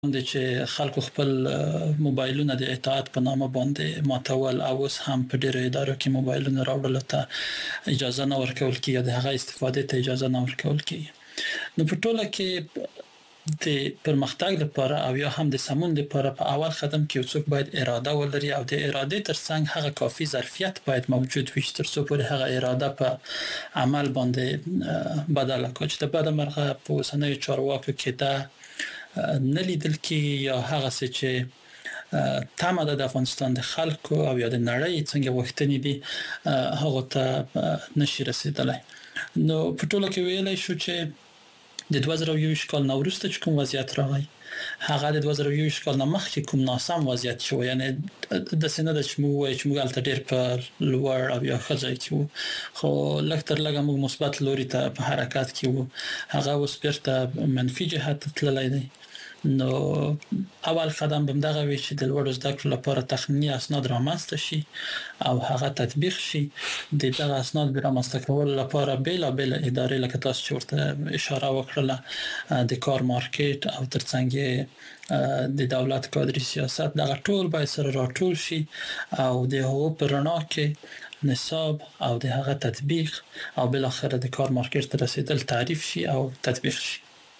د چې خلکو خپل موبایلونه د اطاعت په نامه باندې ماتول او اوس هم په ډیرو ادارو کې موبایلونه راوړل ته اجازه نه ورکول کیږي یا د هغه استفادې ته اجازه نه ورکول کیږي. نو په ټوله کې د پرمختګ لپاره او یا هم د سمون لپاره په اول قدم کې یو څوک باید اراده ولري او د ارادې ترڅنګ هغه کافي ظرفیت باید موجود وي تر څو پورې هغه اراده په عمل باندې بدله کړي. چې د بده مرغه په اوسنیو چارواکو کې دا نه لیدل کېږي یا هغه څه چې تمه ده د افغانستان د خلکو او یا د نړۍ څنګه غوښتنې دي هغه ته نشي رسیدلی. نو په ټوله کې ویلای شو چې د 2021 کال نه وروسته چې کوم وضعیت راغی هغه د 2021 کال نه مخکې کوم ناسم وضعیت شو، یعنی د سینه د چې موږ وایو چې موږ هلته ډېر په لوړ او یا ښه ځای کې وو، خو لږ تر لږه موږ مثبت لوري ته په حرکت کې وو. هغه اوس بیرته منفي جهت ته تللی دی. نو اول قدم به همدغه وي چې د لوړو زده کړو لپاره تخمیني اسناد رامنځته شي او هغه تطبیق شي. د دغه اسناد د رامنځته کولو لپاره بیلابیل ادارې لکه تاسو چې ورته اشاره وکړله د کار مارکیټ او ترڅنګ یې د دولت کادري سیاست دغه ټول باید سره راټول شي او د هغو په رڼا کې نصاب او د هغه تطبیق او بالاخره د کار مارکیټ ته رسیدل تعریف شي او تطبیق شي.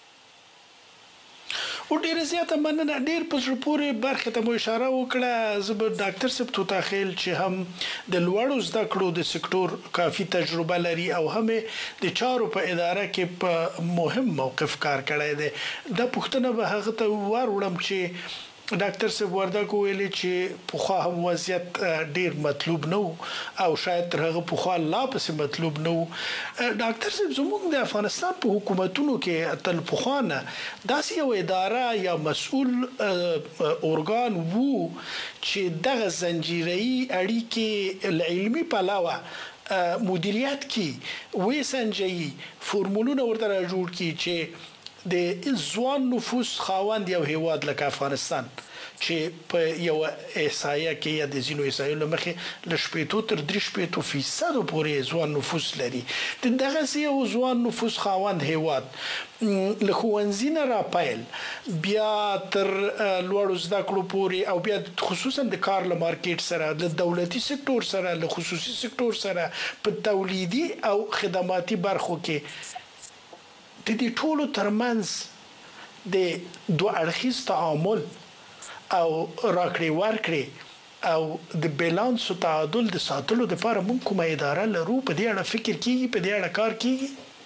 او ډیره زیاته مننه. ډیر په زړه پورې برخه ته مو اشاره وکړه. زه به ډاکټر صاحب توتاخیل چې هم د لوړو زده کړو د سکتور کافي تجربه لري او هم د چارو په اداره کې په مهم موقف کار کړی دی، دا پوښتنه به هغه ته وروړم چې ډاکټر صاحب وردګ ویلي چې پخوا هم وضعیت ډیر مطلوب نه و او شاید تر هغه پخوا لا پسې مطلوب نه و. ډاکټر صاحب زموږ د افغانستان په حکومتونو کې تل پخوا نه داسې یو اداره یا مسؤل ارګان وو چې دغه زنجیره‌ای اړیکې له علمي پلوه مدیریت کی وسنجي فورمولونه ورته جوړ کی چې د ځوان نفوس خاوند یو هیواد لکه افغانستان چې په یو احصایه کې یا د ځینو احصایو له مخې له 8 تر 3% پورې ځوان نفوس لري. دغه یو ځوان نفوس خاوند هیواد له ښوونځي نه راپیل بیا تر لوړو زده کړو پورې او بیا خصوصا د کار له مارکیټ سره له دولتي سکتور سره له خصوصي سکتور سره په تولیدي او خدماتي برخو کې د دې ټولو ترمنځ د دوه اړخیز تعامل او راکړې ورکړې او د بیلانس او تعادل د ساتلو لپاره موږ کومه اداره لرو؟ په دې اړه فکر کیږي، په دې اړه کار کیږي؟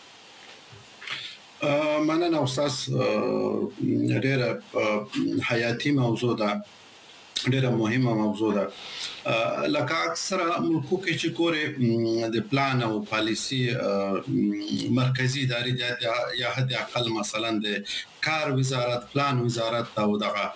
مننه استاد، ډېره حیاتي موضوع ده، ډېره مهمه موضوع ده. لکه اکثره ملکو کې چې ګوره د پلان او پالیسی مرکزی ادارې یا حد اقل مثلا د کار وزارت، پلان وزارت او دغه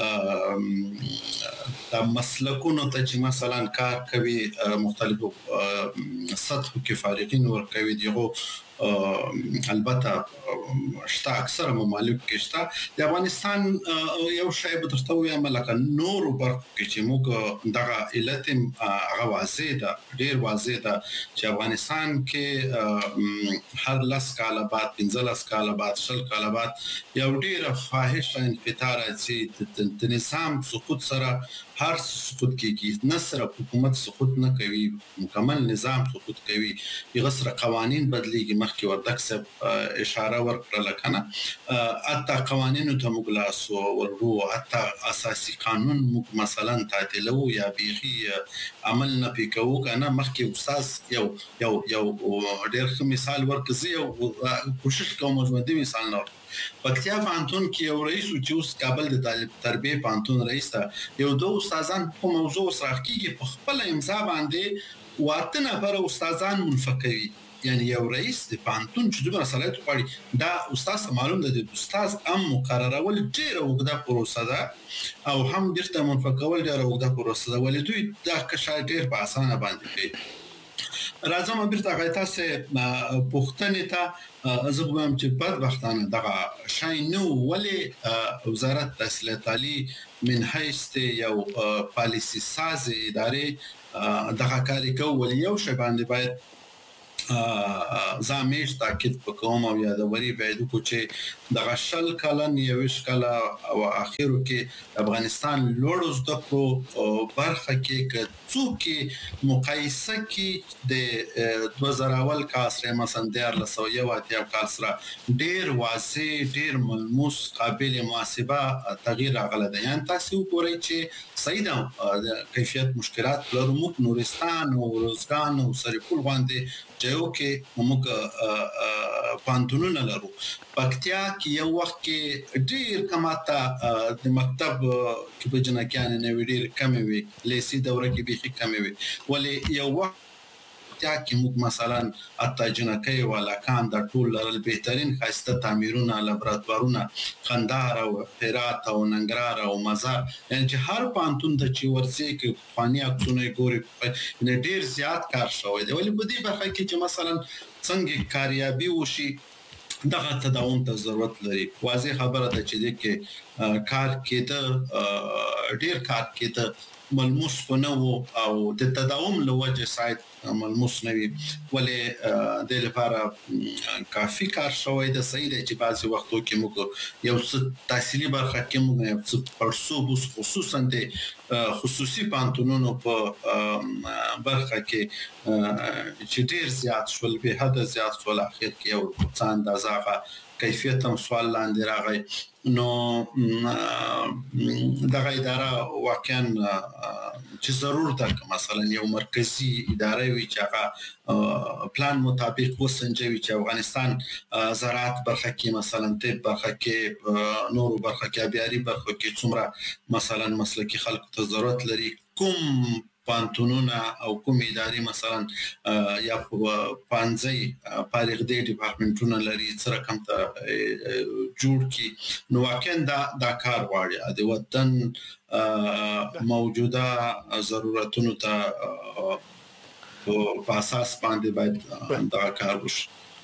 د مسلکونو ته چې مثلا کار کوي مختلفو سطحو کې فارغین ورکوي دیغه البته شته اکثره ممالک کې شته. د افغانستان یو شی به درته وایم لکه نور برخو کې چې موږ دغه علت هغه واضح ده، ډیر واضح ده چې افغانستان کې هر 10 کاله بعد 15 کاله بعد 20 کاله بعد یو ډیر فاحش انفطار چې د نظام سقوط سره هر سقوط کېږي، نه سره حکومت سقوط نه کوي، مکمل نظام سقوط کوي، یغه سره قوانین بدلیږي. مخکې وردګ صاحب اشاره ورکړه کنه حتی قوانینو ته موږ لاس ورغو، حتی اساسي قانون موږ مثلا تعدیلو یا بیخي عمل نه پکاو کنه. مخکې استاد یو ډېر ښه مثال ورکړي او کوشش کوم مجموعي مثال نه پکتیا پانتون کې یو رئیس چې اوس کابل د طالب تربیه پانتون رئیس ته یو دوه استادان په موضوع سره کېږي په خپل امضا باندې واته نفر استادان منفقوي، یعنی یو رئیس د پانتون چې دومره صلاحیت غواړي دا استاد معلوم ده د استاد مقررول ډیره وګړه پروسه ده او هم بیرته منفقول ډیره وګړه پروسه ده، ولې دوی دا کښه ډیر په اسانه باندې کوي. راځم بیرته غایتا سه پښتنې ته زغم چې بدبختانه دغه شای نو ولې وزارت تحصیلات عالی من حیث یو پالیسی ساز ادارې دغه کاری کوي، یو شی باندې باید زامیش تاکید وکوم او یادوري باید کو چې د غشل کلن یوش کلا او اخیرو کې افغانستان لوړ زده کړو برخه کې څوک مقایسه کې د 2000 اول کال سره مثلا د 1901 کال سره ډیر واضح ډیر ملموس قابل محاسبه تغییر راغله ده. یعنی تاسو وګورئ چې سیده کیفیت مشکلات لرو نورستان او روزګان او سرپل باندې جو کې موږ پانتونونه لرو. پکتیا کې یو وخت کې ډیر کماته د مکتب کې په جنکیان نه ویډیر کم وي لیسي دوره کې به کم وي ولې یو وخت کې موږ مثلا اته جنکۍ ولا کان د ټول لرل بهترین خاصه تعمیرونه لابراتوارونه خندار او هرات او ننګرهار او مزار یعنی چې هر پانتون د چی ورسي کې فانی اکتونه ګوري نه ډیر زیات کار شوی دی ولې په دې برخه کې چې مثلا څنګه کاریابي وشي دغه تداوم ته ضرورت لري. واضح خبره ده چې د کې کار کېده ډیر کار کېده ملموس نه او د تداوم لوجه سایت ملموس نه وي ولې د لپاره کافي کار شوی د صحیح دی چې بعضي وختو کې موږ یو څه تحصیلي برخه کې موږ یو څه پرسو خصوصا د خصوصي پانتونونو په برخه کې چې ډیر زیات شول به حد زیات شول اخر کې یو څه اندازه کیفیت هم سوال لاندې راغی نو دغه اداره واقعا چې ضرور ده مثلا یو مرکزی اداره وي چې هغه پلان مطابق وسنجوي چې افغانستان زراعت برخه کې مثلا طب برخه کې نورو برخه کې ابياري برخه کې څومره مثلا مسلکي خلکو ته ضرورت لري کوم پانتونونه او کوم اداري مثلا یا پانځي فارغ دي ډپارټمنټونه لري سره کم ته جوړ کی نو واقعا دا کار غواړي د وطن موجوده ضرورتونو ته په اساس باندې باید دا کار وشي.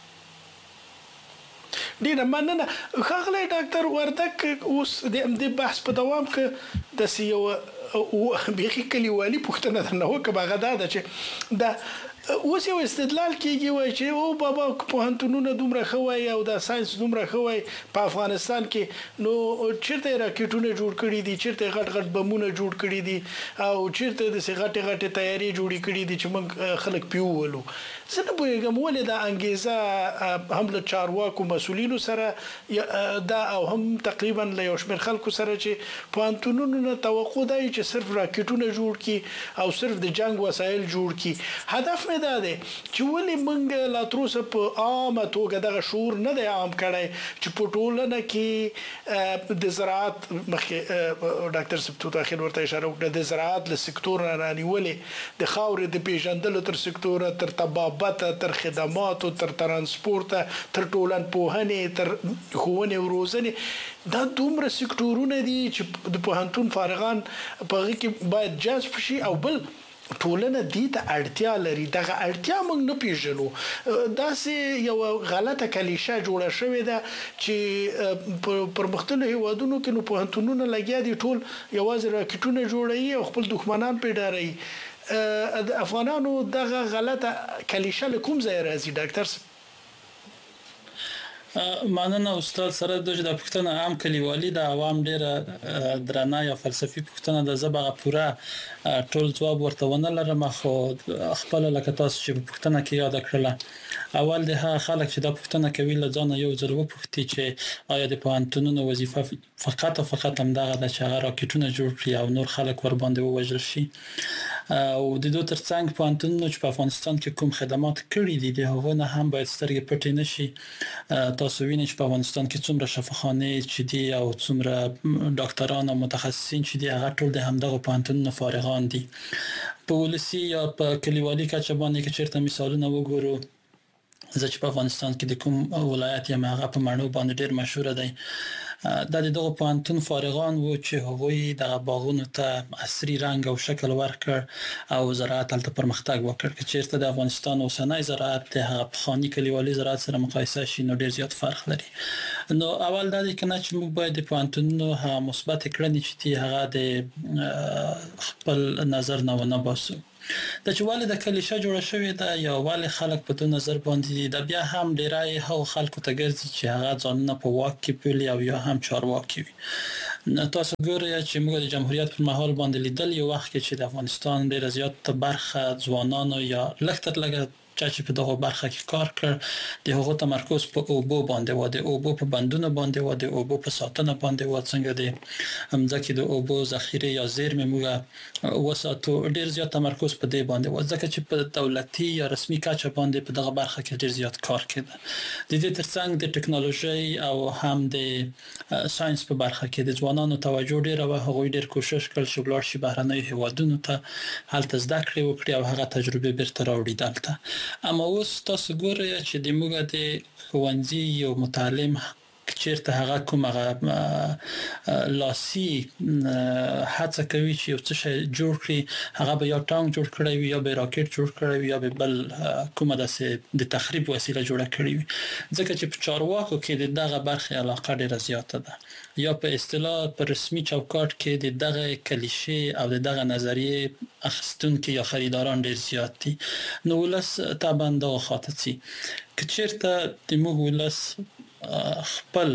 ډیره مننه ښاغلی ډاکټر وردک. اوس د بحث په دوام کې د سیو او بيخي کلیوالي پښتنه درنه وکړه غدا ده چې دا اوس یو استدلال کیږي وای چې او بابا پوهنتونونه دومره خوای او د ساينس دومره خوای په افغانستان کې نو چیرته راکټونه جوړ کړي دي چیرته غټ غټ بمونه جوړ کړي دي او چیرته د غټه غټه تیاری جوړې کړي دي چې موږ خلک پیوولو. زه نه پوهیږم ولې دا انګیزه هم له چارواکو مسولینو سره دا او هم تقریبا له یو شمېر خلکو سره چې پوهنتونونه توقع دی چې صرف راکټونه جوړ کړي او صرف د جنگ وسایل جوړ کړي. هدف دا دی چې ولې موږ لا تر اوسه په عامه توګه دغه شعور نه دی عام کړی چې په ټولنه کې د زراعت مخکې ډاکټر سبتو تاخیر ورته اشاره وکړه د زراعت له سکتور رانیولې د خاورې د پیژندلو تر سکتور تر طبابت تر خدماتو تر ترانسپورت تر ټولنپوهنې تر ښوونې او روزنې دا دومره سکتورونه دي چې د پوهنتون فارغان په هغه کې باید جذب شي او بل ټولنه دې ته اړتیا لري. دغه اړتیا موږ نه پیژنو. داسې یو غلطه کلیشه جوړه شوې ده چې پر مختلفو هیوادونو کې نو پوهنتونونه لګیا دي ټول یوازې راکټونه جوړوي او خپل دښمنان پې ډاروي. د افغانانو دغه غلطه کلیشه له کوم ځای راځي ډاکټر؟ مننه استاد. سره د پښتنه عام کلیوالي د عوام ډیره درنه یا فلسفي پښتنه د زبغه پوره ټول ځواب ورته ونه لرم خو خپل لکه تاسو چې پښتنه کې یاد کړل اول د خلک چې د پښتنه کوي له ځانه یو ځل وپوښتي چې آیا د پوهنتونونو وظیفه فقط هم دغه د چې راکټونه جوړ کړي او نور خلک ور باندې ووجل شي او د دوه ترڅنګ پوهنتونونو چې په افغانستان کې کوم خدمات کړي دي د هغه نه هم باید سترګې پټې نشي. تاسو وینئ چې په افغانستان کې څومره شفاخانې چې دي او څومره ډاکټران او متخصصین چې دي هغه ټول د همدغه پوهنتونونو فارغان دي. په ولسی یا په کلیوالي کچه باندې کې چیرته مثالونه وګورو زه چې په افغانستان کې د کوم ولایت یم هغه په مڼو باندې ډیر مشهور دی. د دغه پوهنتون فارغان وو چې هغوی د باغونو ته عصري رنګ او شکل ورکړ او زراعت تل پرمختګ وکړ. چې چیرته د افغانستان اوسنۍ زراعت د هغه پخوانی کلیوالي زراعت سره مقایسه شي نو ډیر زیات فرق لري. نو اول دا دی کنه چې موږ باید د پوهنتونونو هغه مثبت کړنې چې هغه د خپل نظر نه ونه باسو. د چواله د کلیشه جوړه شوې ده یا والي خلک په تو نظر باندې د بیا هم ډیرای هغه خلکو ته ګرځي چې هغه ځانونه په واک کې پولي او یا هم چارواکي وي. تاسو ګورئ چې موږ د جمهوریت پر مهال باندې لیدل یو وخت کې چې د افغانستان ډیره زیات برخه ځوانانو یا لږ تر لږه چې په دغه برخه کې کار کړ د هغو تمرکز په اوبو باندې و د اوبو په بندونو باندې و د اوبو په ساتنه باندې و څنګه د همځکه د اوبو ذخیره یا زیرمې موږ وساتو ډیر زیات تمرکز په دې باندې و ځکه چې په دولتي یا رسمي کچه باندې په دغه برخه کې ډیر زیات کار کړي. د دې ترڅنګ د ټکنالوژي او هم د ساينس په برخه کې د ځوانانو توجه ډیر او هغه ډیر کوشش کړ چې بلار شي بهرنۍ هیوادونو ته هلته زده کړې وکړي او هغه تجربه بیرته راوړي دلته. اما اوس تاسو ګورئ چې د موږ د ښوونځي یو متعلم چیرته هغه کومه لاسي هڅه کوي چې یو څه شی جوړ کړي هغه به یا ټانک جوړ کړی وي یا به راکټ جوړ کړی وي یا به بل کومه د تخریب وسیله جوړه کړی وي ځکه چې په چارواکو کې دغه برخه علاقه ډیره زیاته ده یا په اصطلاح په رسمي چوکاټ کې دغه کلیشه او دغه نظریه اخستونکو یا خریداران ډیر زیات دي. نو ولس طبعا دغه خاطرسي که چیرته د موږ ولس خپل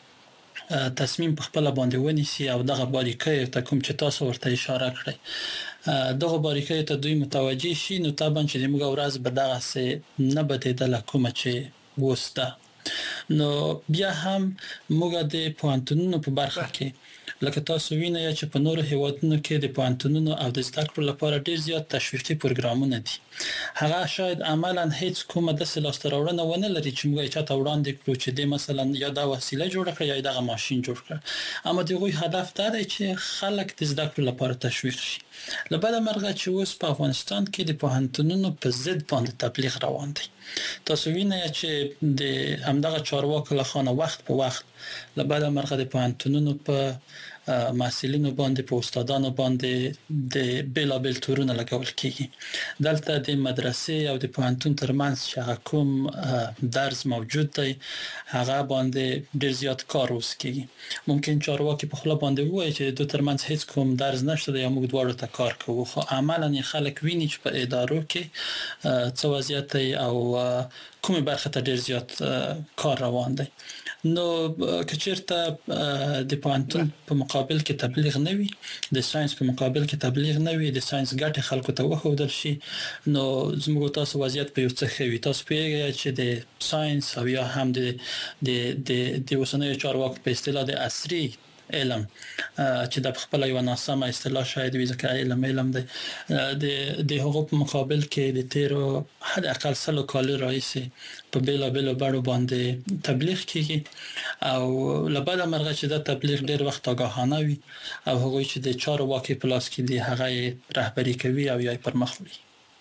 تصمیم په خپل باندې ونیسي او دغه باریکۍ ته کوم چې تاسو ورته اشاره کړی دغه باریکۍ ته دوی متوجي شي نو طبعا چې موږ ورځ به دغه سه نه بدیدل کوم چې وسته. نو بیا هم موږ د پوهنتونونو په برخه کې لکه تاسو وینئ چې په نورو هیوادونو کې د پوهنتونونو او د زده کړو لپاره ډیر زیات تشویقي پروګرامونه دي. هغه شاید عملاً هیڅ کومه د لاسته راوړنه ونه لري چې موږ چاته وړاندې کړو چې د مثلا یا دا وسیله جوړه کړي یا دغه ماشين جوړ کړي اما دغه هدف دا دی چې خلک د زده کړو لپاره تشویق شي. لبعد مرغه چې اوس په افغانستان کې د پوهنتونونو په ضد باندې تبلیغ روان دی. تاسو وینئ چې د همدغه چارواکو له خوا وخت په وخت لبعد مرغه د پوهنتونونو په محصلینو باندې په استادانو باندې د بیلابل تورونه لګول کیږي. دلته د مدرسې او د پوهنتون ترمنځ چې کوم درس موجود دی هغه باندې ډیر زیات کار وس کیږي. ممکن چارواکي په خپل باندې وایي چې د ترمنځ هیڅ کوم درس نشته یا موږ دواړو ته کار کوو خو عملاً خلک ویني چې په ادارو کې څه وضعیت او کومه برخه ته ډیر زیات کار روان دی. نو که چیرته د پوهنتون په مقابل کې تبلیغ نه وي د ساينس په مقابل کې تبلیغ نه وي د ساينس ګټه خلکو ته وښودل شي نو زموږ تاسو وضعیت په یو څه خوي. تاسو پیږئ چې د ساينس او یا هم د اوسنیو چارواکو په اصطلاح د عصري علم چې د خپل یو ناسمه اصطلاح شاید وي ځکه علم دی د هغو په مقابل کې د تیرو حد اقل 100 کال راځي په بیلا بڼو باندې تبلیغ کیږي او لبعد مرغه چې دا تبلیغ ډیر وخت آگاهانه وي او هغه چې د چارواکي پلاس کې دی هغه رهبری کوي او یا پر مخ وړي.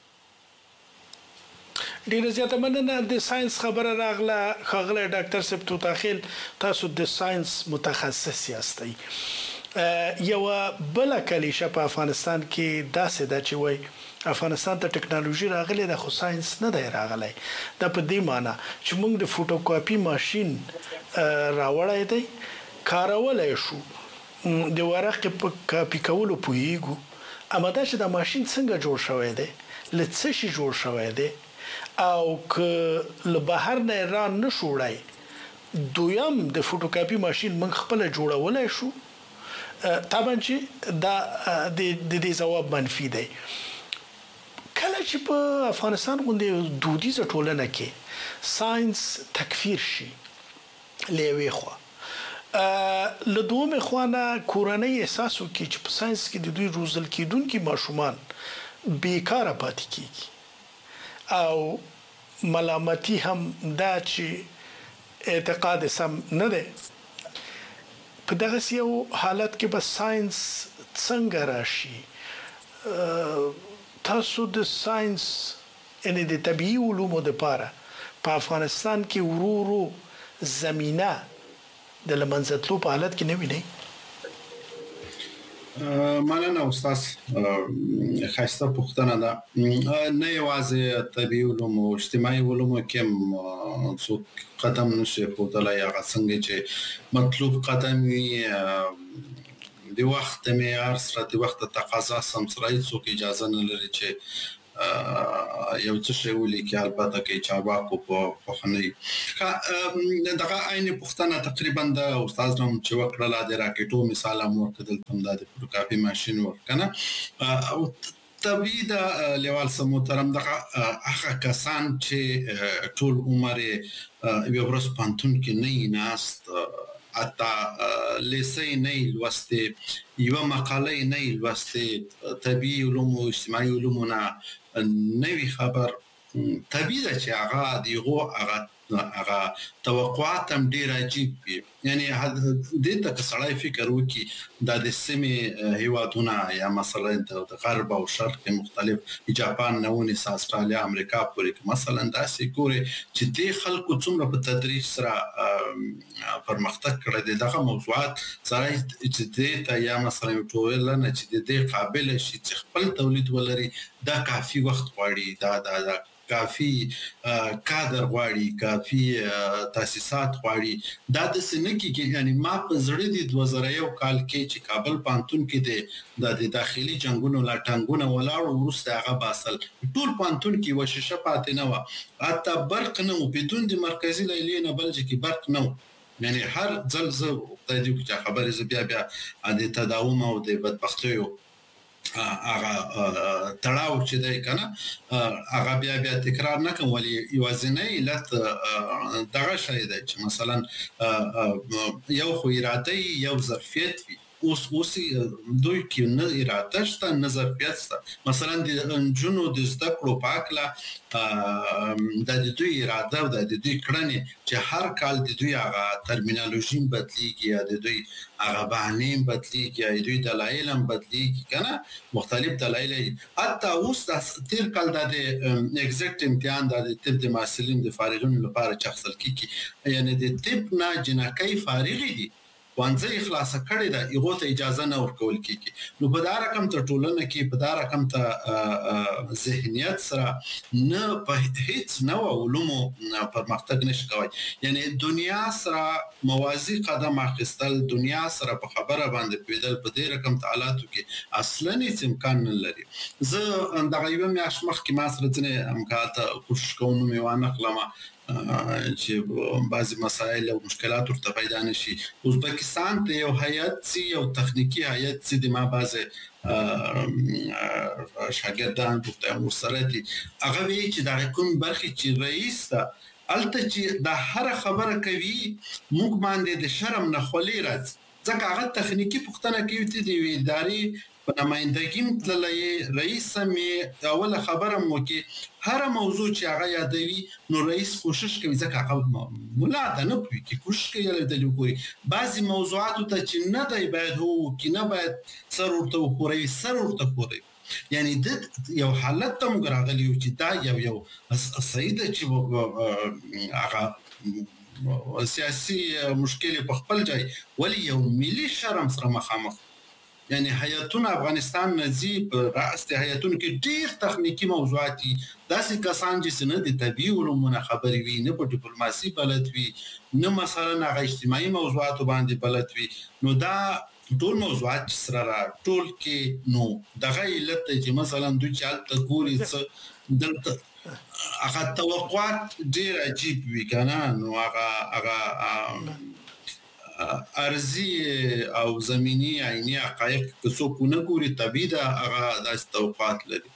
ډیره زیاته مننه د ساينس خبره راغله خغله ډاکټر صاحب توتاخیل تاسو د ساينس متخصص یاستئ. یو بل کلیشه په افغانستان کې داسې ده چې وای افغانستان ته ټکنالوژي راغله د خو ساينس نه دی راغلی دا په دې معنی چې موږ د فوټوکاپي ماشين راوړای دی کارولای شو د ورقې په کاپي کولو پویګو اما دا چې د ماشين څنګه جوړ شوی دی لڅ شي جوړ شوی دی او که له بهر نه ایران نشوړای دویم د فوټوکاپي ماشين من خپل جوړولای شو طبعا چې دا د دې جواب منفي دی. کله چې په افغانستان باندې دودیزه ټولنه کې ساينس تکفیر شي لوي خو له دومره خوانه کورنۍ احساسو کې چې په ساينس کې د دوی روزل کېدونکو ماشومان بیکاره پاتې کیږي او ملامتي هم دا چې اعتقاد سم نه ده. په دغه یو حالت کې به ساينس څنګه راشي تاسو د ساينس ان د طبيعي علومو لپاره په افغانستان کې ورورو زمينه د لمنځتلو په حالت کې نه ویني. مننه استاد خاصه پوښتنه ده نه یوازې طبيعي علوم او اجتماعي علوم کې څو قدم نشي خودلای هغه څنګه چې مطلوب قدم وي د وخت معیار سره د وخت تقاضا سم سره هیڅوک اجازه نه لري چې یو څه شی ولیکي البته کې چارواکو په خنۍ دغه عین پښتنه تقریبا د استاد نوم چې وکړه د راکټو مثال مور کدل تم د فوټوکاپي ماشين ورکنه او طبيعي د لیوال سم محترم دغه هغه کسان چې ټول عمر یو ورځ پانتون کې نه ناست اتا لیسې نه لوسته یو مقاله نه لوسته طبيعي علوم او اجتماعي علوم نه وی خبر طبيعي چې هغه دیغه هغه توقعات هم ډیر عجیب وي یعنی د دې سړی فکر وکي د سیمې هیوادونه یا مثلا د غرب او شرق مختلف جاپان نونی استرالیا امریکا پورې مثلا داسې ګوري چې د خلکو څومره په تدریج سره پرمختګ کړی دی دغه موضوعات سره چې د یا مثلا ټول نه چې د قابل شي چې خپل تولید ولري دا کافي وخت غواړي دا کافی کادر غواړي کافی تاسیسات غواړي دا د سنکی کې یعنی ما په زړه دي 2001 کال کې چې کابل پانتون کې د داخلي جنگونو لا ټنګونه ولاړ ورسته هغه باسل ټول پانتون کې وششه پاتې نه و حتی برق نه بدون د مرکزی لیلې نه بلځ کې برق نه یعنی هر ځل د دې خبرې ز بیا د تداوم او د بدبختیو هغه تړاو چې دی کنه هغه بیا تکرار نه کوم ولی یوازینی علت دغه شی دی چې مثلا یو خو اراده یو ظرفیت وي اوس دوی کې نه اراده شته نه ظرفیت شته مثلا د جنو د زده کړو پاکله د دوی اراده او د دوی کړنې چې هر کال د دوی هغه ترمینالوژي بدلیږي یا د دوی هغه باندې بدلیږي یا دوی دلایل هم بدلیږي کنه مختلف دلایل حتی اوس د تیر کال د ایگزیکټ امتحان د طب د محصلین د فارغینو لپاره چخصل کیږي یعنی د طب نه جنکای فارغ دي وانځي خلاص کړي دا یو ته اجازه نه ورکول کیږي نو په دا رقم ته ټولنه کې په دا رقم ته ذهنیت سره نه په هیڅ نو علوم پرمختګ نشي کوي یعنی دنیا سره موازی قدم اخیستل دنیا سره په خبره باندې پیدل په دې رقم تعالاتو کې اصلا هیڅ امکان نه لري زه دغه یو میاش مخ کې ما سره ځنه امکانات کوشش کوم نو وانه خلما چې بعضی مسائل او مشکلات ورته پیدا نشي ازبکستان ته یو هیئت سي او تخنیکی هیئت سي د ما بعضی شاګردان په ورسره دي هغه وی چې د کوم برخه چې رئیس ته الته چې د هر خبره کوي موږ باندې د شرم نه خولي راځي ځکه هغه تخنیکی پوښتنه کوي چې د ادارې په نمائندګیم تللی رئیس مې اوله خبره مو کې هر موضوع چې هغه یادوي نو رئیس کوشش کوي ځکه هغه مولا ده نه کوي چې کوشش کوي د لوګوري بعضی موضوعات ته چې نه دی باید هو کې نه باید سر ورته خوري سر ورته خوري یعنی د یو حالت ته موږ راغلی چې دا یو سیده چې هغه سیاسي مشکل په خپل ځای ولی یو ملي شرم سره مخامخ یعنی حیاتون افغانستان نزی په راست حیاتون کې ډیر تخنیکی موضوعات دي داسې کسان چې نه د طبي علومونه خبري وي نه په ډیپلوماسي بلد وي نه مثلا هغه اجتماعي موضوعات باندې بلد وي نو دا ټول موضوعات سره ټول کې نو دغه علت چې مثلا دوی چالت ګوري څه دلته هغه توقعات ډیر عجیب وي کنه نو هغه ارزي او زميني عيني حقایق که څوک نه ګوري طبيعي دا هغه د توقعات لري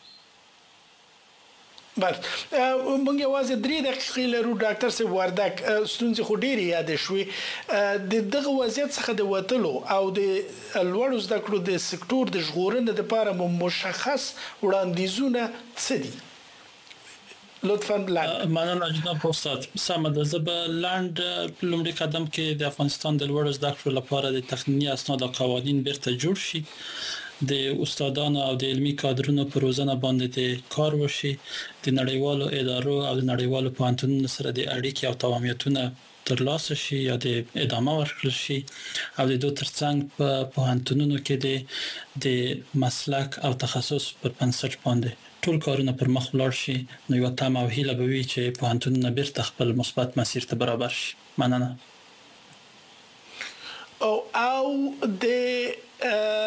بس مونږ یوازې 3 دقیقې لرو ډاکټر سي وردک ستونزې خو ډېری یاد شوې د دغه وضعیت څخه د وټلو او د لوړو زده کړو د سکتور د ژغورنې لپاره مشخص وړاندیزونه څه دي لطفاً لاند مننه جناب استاد سمد زب لاند لومړي قدم کې د افغانستان د لوړ زده کړو لپاره د تخنیکی اسناد او قوانين بیرته جوړ شي د استادانو او د علمي کادرونو پر روزنه باندې د کار وشي د نړیوالو ادارو او د نړیوالو پوهنتونونو سره د اړیکې او تفاهماتونه ترلاسه شي یا د ادامه ورکړل شي او د دوه ترڅنګ په پوهنتونونو کې د مسلک او تخصص پر بنسټ باندې ټول کارونه پر مخ ولاړ شي نو یو تمه او هیله به وي چې پوهنتونونه بیرته خپل مثبت مسیر ته برابر شي مننه او د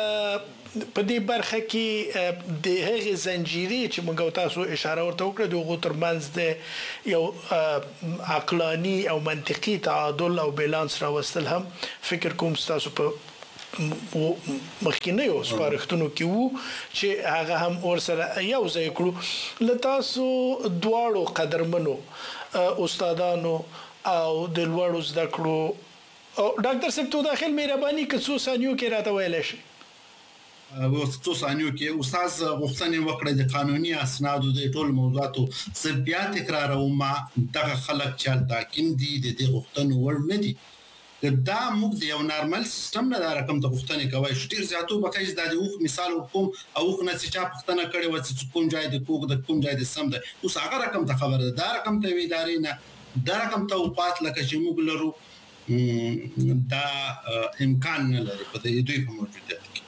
په دې برخه کې د هغې زنجیرې چې موږ تاسو اشاره ورته وکړه د هغو ترمنځ د یو عقلاني او منطقي تعادل او بیلانس راوستل هم فکر کوم تاسو په مخکینیو سپارښتنو کې وو چې هغه هم ورسره یو ځای کړو. له تاسو دواړو قدرمنو استادانو او د لوړو زده کړو او ډاکټر صاحب تو داخل مهرباني که څو ثانیو کې راته ویلی شئ؟ څو ثانیو کې استاد غوښتنې وکړې د قانوني اسنادو د ټول موضوعاتو زه بیا تکراروم دغه خلک چې حاکم دي د دې غوښتنو وړ نه دي. دا موږ د یو نارمل سیستم نه دا رقم ته غوښتنې کوي ډېر زیاتو بقایز د اوخ مثال کوم او اوخ نه چې چا پښتنه کړي و چې کوم ځای د کوګ د کوم ځای د سم ده اوس هغه رقم ته خبره ده دا رقم ته وی ادارې نه دا رقم ته وقات لکه چې موږ لرو دا امکان نه لري په دې دوی په موجودیت کې.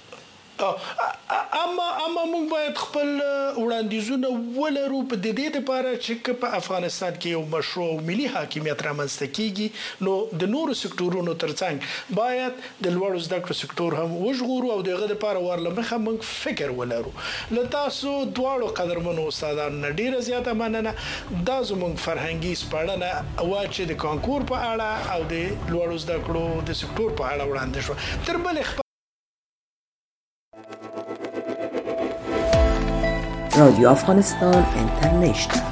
اما موږ باید خپل وړاندیزونه ولرو په دې لپاره چې په افغانستان کې یو مشروع ملي حاکمیت رامنځته کیږي نو د نورو سکتورونو ترڅنګ باید د لوړو زده کړو سکتور هم وژغورو او دغه لپاره ورلمخه موږ فکر ولرو. له تاسو دواړو قدرمنو استادانو نه ډیره زیاته مننه. دا زموږ فرهنګي سپړنه وا چې د کانکور په اړه او د لوړو زده کړو د سکتور په اړه وړاندې شو. تر بل رادیو افغانستان اینترنشنال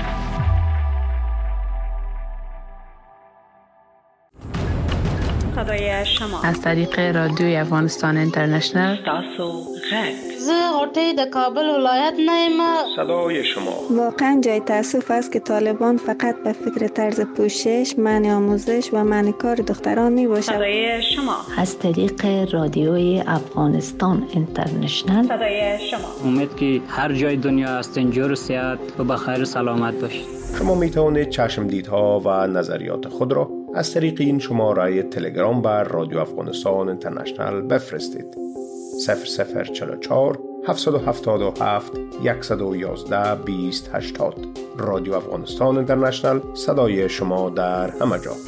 صدای شما از طریق رادیوی افغانستان اینترنشنال تاسو غږ زه غوټۍ د کابل ولایت نه یم. صدای شما واقعا جای تأسف است که طالبان فقط به فکر طرز پوشش، منع آموزش و منع کار دختران می باشد. صدای شما از طریق رادیوی افغانستان اینترنشنال صدای شما امید که هر جای دنیا هستین جور و صحت و بخیر و سلامت باشید. شما می توانید چشمدیدها و نظریات خود را از طریق این شماره تلگرام بر رادیو افغانستان اینترنشنال بفرستید. 0044 777 111 2080 رادیو افغانستان اینترنشنال صدای شما در همه جا.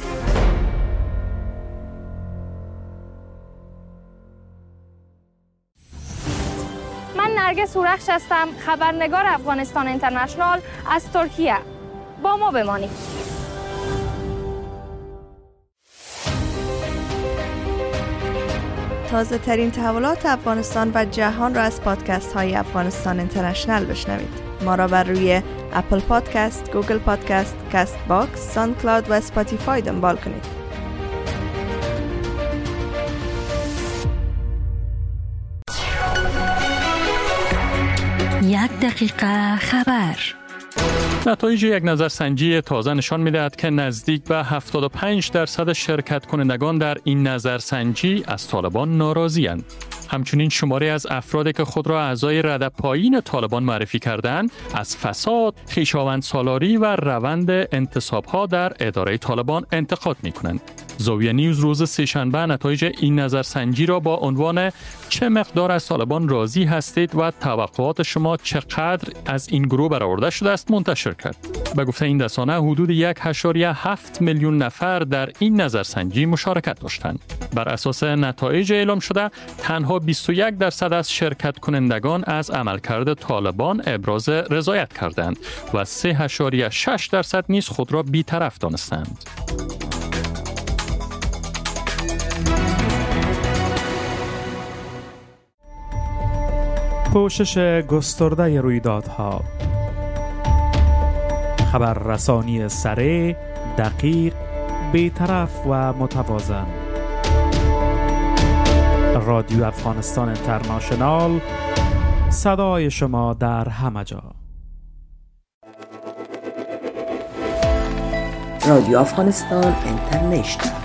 من نرگس هورخش هستم، خبرنگار افغانستان اینترنشنال از ترکیه. با ما بمانید. تازه ترین تحولات افغانستان و جهان را از پادکست های افغانستان اینترنشنال بشنوید. ما را بر روی اپل پادکست، گوگل پادکست، کست باکس، ساوند کلاود و اسپاتیفای دنبال کنید. یک دقیقه خبر. نتایج یک نظرسنجی تازه نشان می‌دهد که نزدیک به 75% شرکت کنندگان در این نظرسنجی از طالبان ناراضی‌اند. همچنین شماری از افرادی که خود را اعضای رده پایین طالبان معرفی کردند، از فساد، خویشاوندسالاری و روند انتصاب‌ها در اداره طالبان انتقاد می‌کنند. زاویه نیوز روز سه‌شنبه نتایج این نظرسنجی را با عنوان چه مقدار از طالبان راضی هستید و توقعات شما چقدر از این گروه برآورده شده است منتشر کرد. به گفته این رسانه حدود 1.7 میلیون نفر در این نظرسنجی مشارکت داشتند. بر اساس نتایج اعلام شده تنها 21% از شرکت کنندگان از عملکرد طالبان ابراز رضایت کردند و 3.6% نیز خود را بی‌طرف دانستند. پوشش گسترده رویدادها، خبررسانی سریع، دقیق، بی‌طرف و متوازن. رادیو افغانستان اینترنشنال صدای شما در همه جا. رادیو افغانستان اینترنشنال